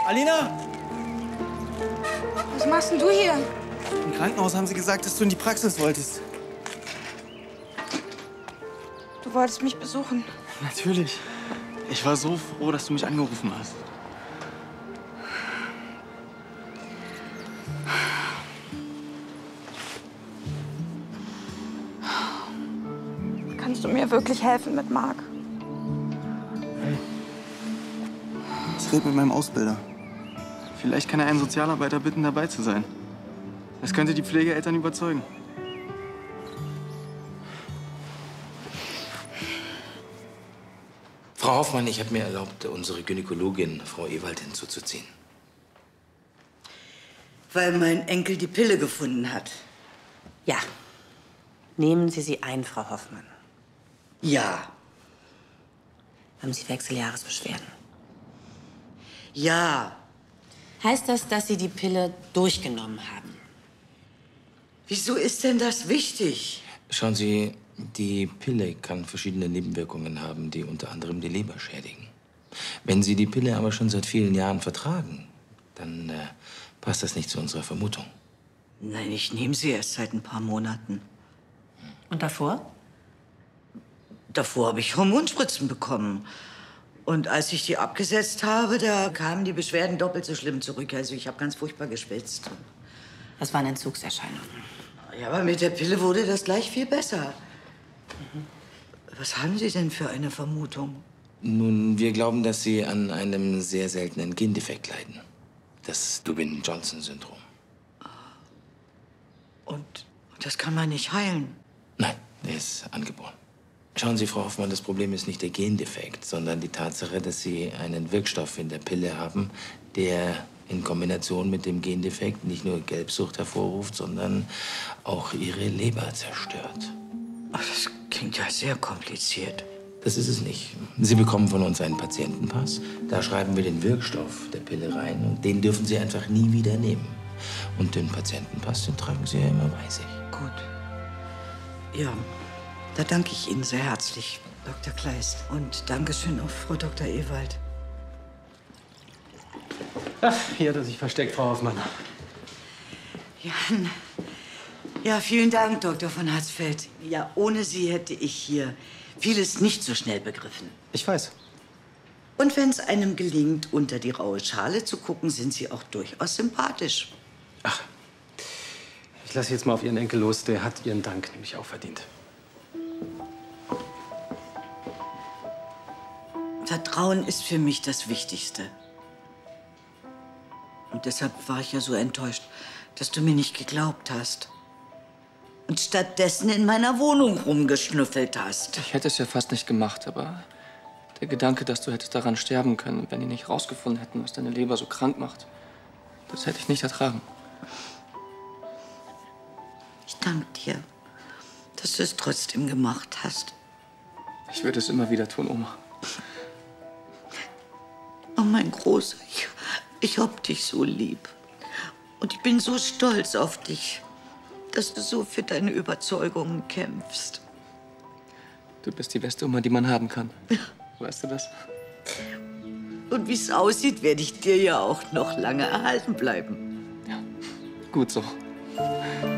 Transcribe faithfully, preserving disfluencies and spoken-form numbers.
Alina! Was machst denn du hier? Im Krankenhaus haben sie gesagt, dass du in die Praxis wolltest. Du wolltest mich besuchen. Natürlich. Ich war so froh, dass du mich angerufen hast. Kannst du mir wirklich helfen mit Marc? Ich rede mit meinem Ausbilder. Vielleicht kann er einen Sozialarbeiter bitten, dabei zu sein. Das könnte die Pflegeeltern überzeugen. Frau Hoffmann, ich habe mir erlaubt, unsere Gynäkologin, Frau Ewald, hinzuzuziehen. Weil mein Enkel die Pille gefunden hat. Ja. Nehmen Sie sie ein, Frau Hoffmann. Ja. Haben Sie Wechseljahresbeschwerden? Ja. Heißt das, dass Sie die Pille durchgenommen haben? Wieso ist denn das wichtig? Schauen Sie, die Pille kann verschiedene Nebenwirkungen haben, die unter anderem die Leber schädigen. Wenn Sie die Pille aber schon seit vielen Jahren vertragen, dann äh, passt das nicht zu unserer Vermutung. Nein, ich nehme sie erst seit ein paar Monaten. Und davor? Davor habe ich Hormonspritzen bekommen. Und als ich die abgesetzt habe, da kamen die Beschwerden doppelt so schlimm zurück. Also ich habe ganz furchtbar geschwitzt. Das waren Entzugserscheinungen. Ja, aber mit der Pille wurde das gleich viel besser. Mhm. Was haben Sie denn für eine Vermutung? Nun, wir glauben, dass Sie an einem sehr seltenen Gendefekt leiden. Das Dubin-Johnson-Syndrom. Und das kann man nicht heilen? Nein, der ist angeboren. Schauen Sie, Frau Hoffmann, das Problem ist nicht der Gendefekt, sondern die Tatsache, dass Sie einen Wirkstoff in der Pille haben, der in Kombination mit dem Gendefekt nicht nur Gelbsucht hervorruft, sondern auch Ihre Leber zerstört. Ach, das klingt ja sehr kompliziert. Das ist es nicht. Sie bekommen von uns einen Patientenpass. Da schreiben wir den Wirkstoff der Pille rein und den dürfen Sie einfach nie wieder nehmen. Und den Patientenpass, den tragen Sie ja immer bei sich. Gut. Ja, da danke ich Ihnen sehr herzlich, Doktor Kleist. Und Dankeschön auch Frau Doktor Ewald. Ach, hier hat er sich versteckt, Frau Hoffmann. Jan. Ja, vielen Dank, Doktor von Hatzfeld. Ja, ohne Sie hätte ich hier vieles nicht so schnell begriffen. Ich weiß. Und wenn es einem gelingt, unter die raue Schale zu gucken, sind Sie auch durchaus sympathisch. Ach, ich lasse jetzt mal auf Ihren Enkel los. Der hat Ihren Dank nämlich auch verdient. Vertrauen ist für mich das Wichtigste. Und deshalb war ich ja so enttäuscht, dass du mir nicht geglaubt hast. Und stattdessen in meiner Wohnung rumgeschnüffelt hast. Ich hätte es ja fast nicht gemacht, aber der Gedanke, dass du hättest daran sterben können, wenn die nicht rausgefunden hätten, was deine Leber so krank macht, das hätte ich nicht ertragen. Ich danke dir, dass du es trotzdem gemacht hast. Ich würde es immer wieder tun, Oma. Oh, mein Großer, ich, ich hab dich so lieb. Und ich bin so stolz auf dich, dass du so für deine Überzeugungen kämpfst. Du bist die beste Oma, die man haben kann. Weißt du das? Und wie es aussieht, werde ich dir ja auch noch lange erhalten bleiben. Ja, gut so.